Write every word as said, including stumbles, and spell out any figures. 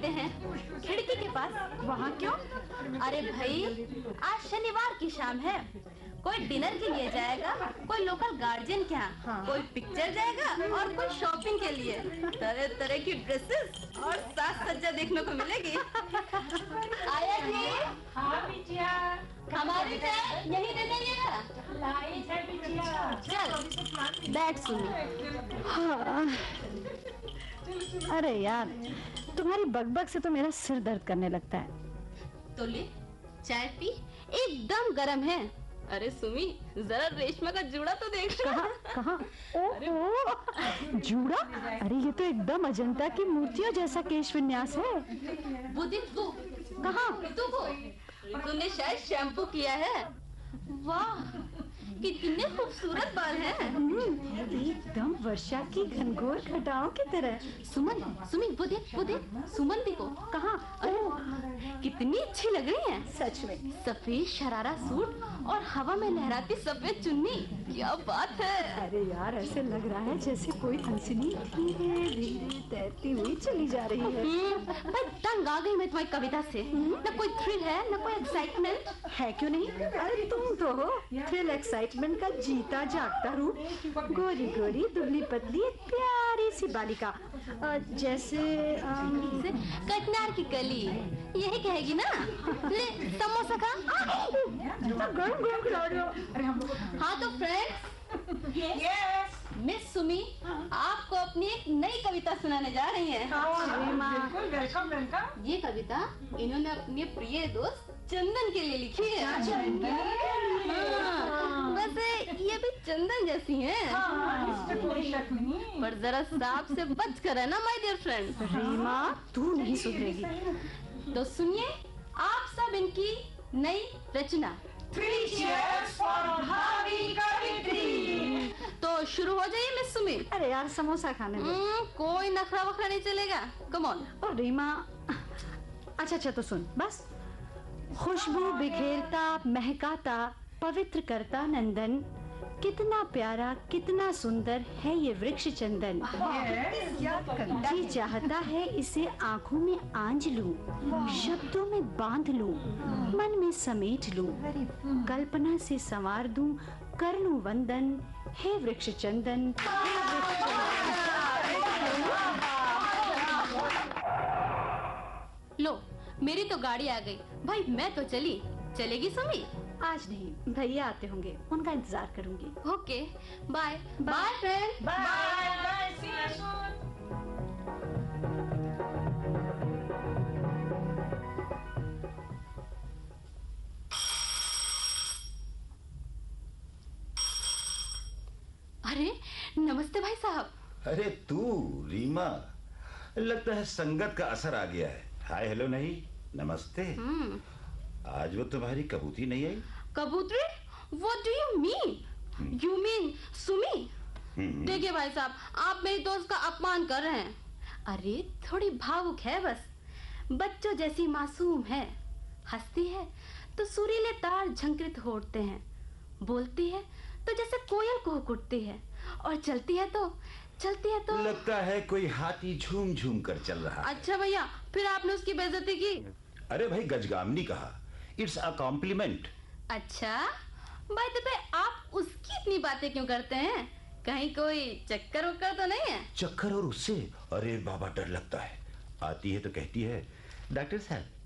लेते हैं खिड़की के पास। वहाँ क्यों? अरे भाई, आज शनिवार की शाम है, कोई डिनर के लिए जाएगा, कोई लोकल गार्जियन के यहाँ, हाँ। कोई पिक्चर जाएगा और कोई शॉपिंग के लिए। तरह तरह की ड्रेसेस और साज सज्जा देखने को मिलेगी। आया जी? हाँ बिटिया, हमारी चाय यही दे देंगे। लाई है बिटिया। चल बैठ सुनी। हाँ। अरे यार, तुम्हारी बकबक से तो मेरा सिर दर्द करने लगता है। तो ले चाय पी, एकदम गरम है। अरे सुमी, जरा रेशमा का जूड़ा तो देख। कहाँ कहाँ? ओह, जूड़ा? अरे ये तो एकदम अजंता की मूर्तियों जैसा केश विन्यास है। वो देख वो। कहाँ? तू वो तूने शायद शैम्पू किया है। वाह, कितने खूबसूरत बाल हैं। एकदम वर्षा की घनघोर घटाओं की तरह। सुमन, सुमी वो देख वो देख, सुमन देखो। कहाँ? अरे कितनी अच्छी लग रही है सच में। सफेद शरारा सूट और हवा में लहराती सफेद चुन्नी, क्या बात है। अरे यार, ऐसे लग रहा है जैसे कोई हंसनी धीरे धीरे तैरती हुई चली जा रही है। मैं तंग आ गई मैं तुम्हारी कविता से। न कोई थ्रिल है, न कोई एक्साइटमेंट है। क्यों नहीं? अरे तुम तो हो थ्रिल एक्साइटमेंट का जीता जागता रूप। गोरी गोरी दुबली पतली एक प्यारी सी बालिका, जैसे कटनार की कली, यही कहेगी ना। ले समोसा खा। गरम गरम खिला रहे हो। हाँ तो फ्रेंड्स, यस मिस सुमी आपको अपनी एक नई कविता सुनाने जा रही हैं। बिल्कुल, वेलकम वेलकम। ये कविता इन्होंने अपने प्रिय दोस्त चंदन के लिए लिखी है। हाँ, वैसे ये भी चंदन जैसी हैं, इसमें कोई शक नहीं। पर जरा सांप से बच कर है ना माय डियर फ्रेंड। रीमा, तू नहीं सुधरेगी। तो सुनिए आप सब इनकी नई रचना। Three cheers for भाभी कवित्री। तो शुरू हो जाइए मिस सुमी। अरे यार, समोसा खाने दो। हम्म, कोई नखरा वखरा नहीं चलेगा। Come on. ओ रीमा, अच्छा अच्छा तो सुन बस। खुशबू बिखेरता महकाता पवित्र करता नंदन, कितना प्यारा कितना सुंदर है ये वृक्ष चंदन। जी चाहता है इसे आंखों में आंज लूं, शब्दों में बांध लूं, मन में समेट लूं, कल्पना से संवार दूं, कर लूं वंदन, हे वृक्ष चंदन, हे वृक्ष चंदन। लो मेरी तो गाड़ी आ गई भाई, मैं तो चली। चलेगी सुमी? आज नहीं, भैया आते होंगे, उनका इंतजार करूंगी। Okay bye bye friend. Bye bye, C you soon. अरे नमस्ते भाई साहब। अरे तू रीमा, लगता है संगत का असर आ गया है। हाय हेलो नहीं, नमस्ते। हम्म, आज वो तुम्हारी कबूतरी नहीं आई? कबूतरी? What do you mean? You mean Sumi? देखिए भाई साहब, आप मेरी दोस्त का अपमान कर रहे हैं। अरे थोड़ी भावुक है बस, बच्चों जैसी मासूम है, हंसती है तो सुरीले तार झंकृत होते हैं, बोलती है तो जैसे कोयल को कुटती है, और चलती है तो चलती है तो लगता है कोई हाथी झूम झूम कर चल रहा है। अच्छा भैया, फिर आपने उसकी बेइज्जती की? अरे भाई, गजगामनी कहा, इट्स अ कॉम्प्लीमेंट। अच्छा भाई, तो भाई आप उसकी इतनी बातें क्यों करते हैं? कहीं कोई चक्कर वक्कर तो नहीं है? चक्कर और उससे? अरे बाबा, डर लगता है। आती है तो कहती है, डॉक्टर साहब